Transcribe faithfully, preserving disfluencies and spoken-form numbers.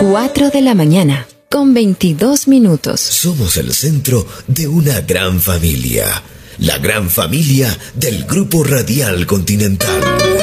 cuatro de la mañana, con veintidós minutos. Somos el centro de una gran familia. La gran familia del Grupo Radial Continental.